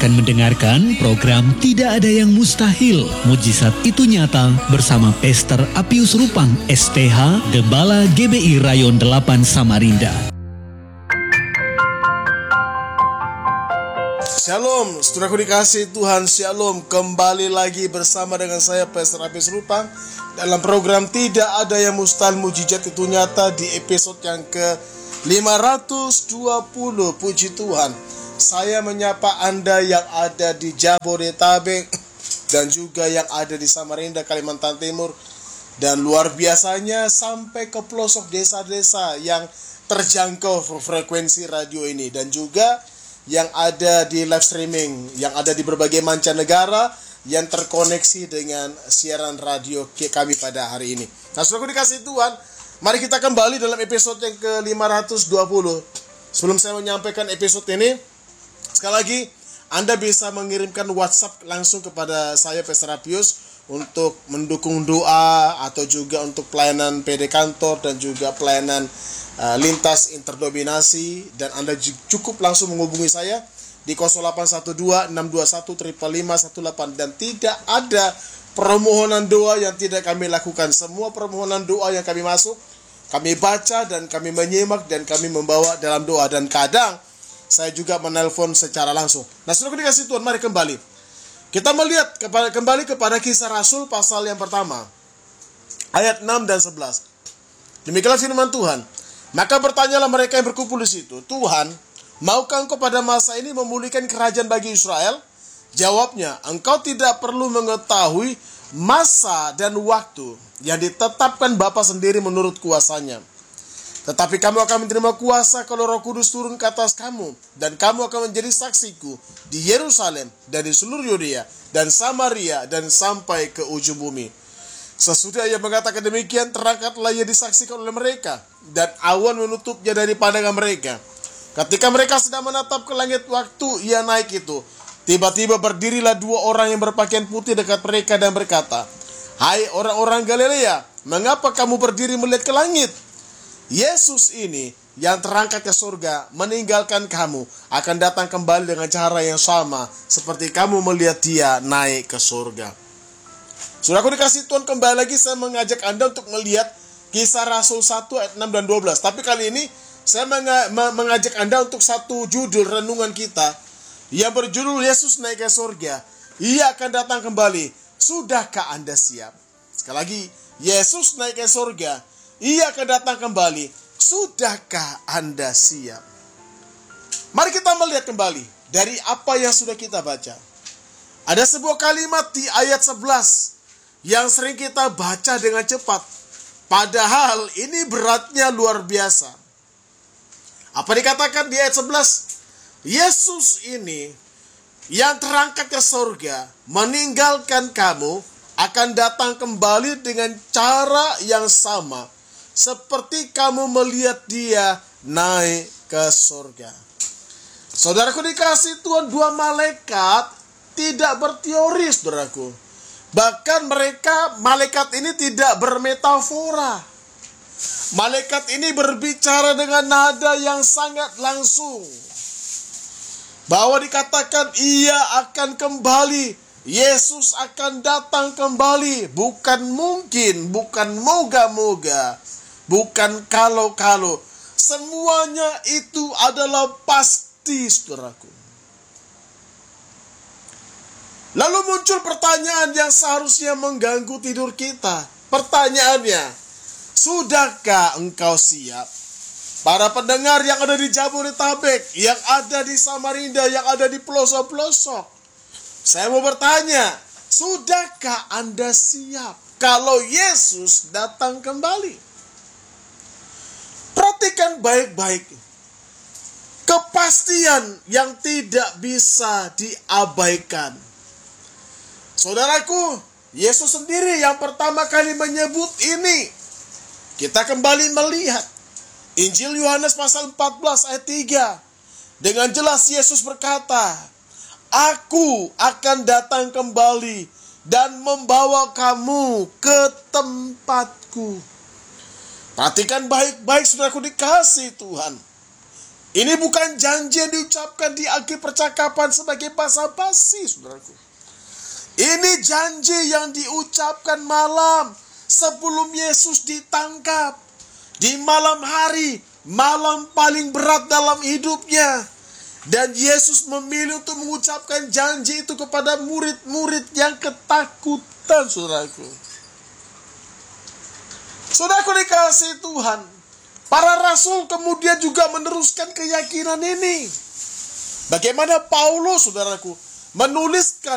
akan mendengarkan program Tidak Ada Yang Mustahil, Mujizat Itu Nyata bersama Pastor Apius Rupang STH, Gembala GBI Rayon 8 Samarinda. Shalom, saudaraku dikasih Tuhan, Shalom. Kembali lagi bersama dengan saya Pastor Apius Rupang dalam program Tidak Ada Yang Mustahil, Mujizat Itu Nyata di episode yang ke-520. Puji Tuhan. Saya menyapa Anda yang ada di Jabodetabek dan juga yang ada di Samarinda, Kalimantan Timur, dan luar biasanya sampai ke pelosok desa-desa yang terjangkau frekuensi radio ini, dan juga yang ada di live streaming, yang ada di berbagai mancanegara yang terkoneksi dengan siaran radio kami pada hari ini. Nah, saudaraku dikasih Tuhan, mari kita kembali dalam episode yang ke-520. Sebelum saya menyampaikan episode ini, sekali lagi, Anda bisa mengirimkan WhatsApp langsung kepada saya, Pastor Apius, untuk mendukung doa atau juga untuk pelayanan PD kantor dan juga pelayanan lintas interdominasi. Dan Anda cukup langsung menghubungi saya di 0812-621-55518. Dan tidak ada permohonan doa yang tidak kami lakukan. Semua permohonan doa yang kami masuk, kami baca dan kami menyimak dan kami membawa dalam doa. Dan kadang saya juga menelpon secara langsung. Nah, saudara dikasih Tuhan, mari kembali. Kita melihat kembali kepada Kisah Rasul pasal yang pertama, ayat 6 dan 11. Demikianlah firman Tuhan. Maka bertanyalah mereka yang berkumpul di situ, Tuhan, maukah engkau pada masa ini memulihkan kerajaan bagi Israel? Jawabnya, engkau tidak perlu mengetahui masa dan waktu yang ditetapkan Bapa sendiri menurut kuasanya. Tetapi kamu akan menerima kuasa kalau Roh Kudus turun ke atas kamu, dan kamu akan menjadi saksiku di Yerusalem dan di seluruh Yudea dan Samaria dan sampai ke ujung bumi. Sesudah ia mengatakan demikian, terangkatlah ia disaksikan oleh mereka, dan awan menutupnya dari pandangan mereka. Ketika mereka sedang menatap ke langit waktu ia naik itu, tiba-tiba berdirilah dua orang yang berpakaian putih dekat mereka dan berkata, "Hai orang-orang Galilea, mengapa kamu berdiri melihat ke langit? Yesus ini yang terangkat ke surga meninggalkan kamu akan datang kembali dengan cara yang sama seperti kamu melihat dia naik ke surga." Saudaraku dikasih Tuhan, kembali lagi saya mengajak Anda untuk melihat Kisah Rasul 1 ayat 6 dan 12. Tapi kali ini saya mengajak Anda untuk satu judul renungan kita yang berjudul Yesus naik ke surga, ia akan datang kembali. Sudahkah Anda siap? Sekali lagi, Yesus naik ke surga, ia akan datang kembali. Sudahkah Anda siap? Mari kita melihat kembali dari apa yang sudah kita baca. Ada sebuah kalimat di ayat 11 yang sering kita baca dengan cepat. Padahal ini beratnya luar biasa. Apa dikatakan di ayat 11? Yesus ini yang terangkat ke surga meninggalkan kamu akan datang kembali dengan cara yang sama seperti kamu melihat dia naik ke surga. Saudaraku dikasih Tuhan, dua malaikat tidak berteori, saudaraku. Bahkan malaikat ini tidak bermetafora. Malaikat ini berbicara dengan nada yang sangat langsung. Bahwa dikatakan ia akan kembali. Yesus akan datang kembali. Bukan mungkin, bukan moga-moga, bukan kalau-kalau. Semuanya itu adalah pasti, saudaraku. Lalu muncul pertanyaan yang seharusnya mengganggu tidur kita. Pertanyaannya, sudahkah engkau siap? Para pendengar yang ada di Jabodetabek, yang ada di Samarinda, yang ada di pelosok-pelosok, saya mau bertanya, sudahkah Anda siap kalau Yesus datang kembali? Perhatikan baik-baik. Kepastian yang tidak bisa diabaikan. Saudaraku, Yesus sendiri yang pertama kali menyebut ini. Kita kembali melihat Injil Yohanes pasal 14 ayat 3. Dengan jelas Yesus berkata, "Aku akan datang kembali dan membawa kamu ke tempatku." Perhatikan baik-baik, saudaraku dikasih Tuhan. Ini bukan janji yang diucapkan di akhir percakapan sebagai basa-basi, saudaraku. Ini janji yang diucapkan malam sebelum Yesus ditangkap. Di malam hari, malam paling berat dalam hidupnya. Dan Yesus memilih untuk mengucapkan janji itu kepada murid-murid yang ketakutan, saudaraku. Saudaraku dikasihi Tuhan, para rasul kemudian juga meneruskan keyakinan ini. Bagaimana Paulus, saudaraku, menuliskan